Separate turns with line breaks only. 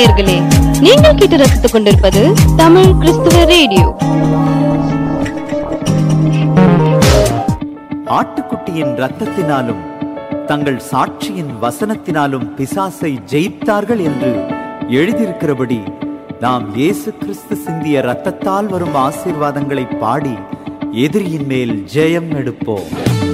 நேயர்களே, நீங்கள் கேட்டு ரசித்துக் கொண்டிருப்பது தமிழ் கிறிஸ்துவ ரேடியோ.
ஆட்டுக்குட்டியின் இரத்தத்தினாலும் தங்கள் சாட்சியின் வசனத்தினாலும் பிசாசை ஜெயித்தார்கள் என்று எழுதியிருக்கிறபடி நாம் இயேசு கிறிஸ்து சிந்திய இரத்தத்தால் வரும் ஆசீர்வாதங்களை பாடி எதிரியின் மேல் ஜெயம் எடுப்போம்.